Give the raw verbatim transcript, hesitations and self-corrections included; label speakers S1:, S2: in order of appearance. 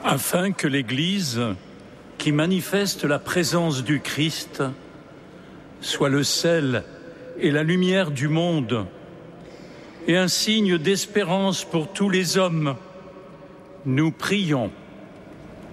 S1: afin que l'Église, qui manifeste la présence du Christ, soit le sel et la lumière du monde et un signe d'espérance pour tous les hommes. Nous prions.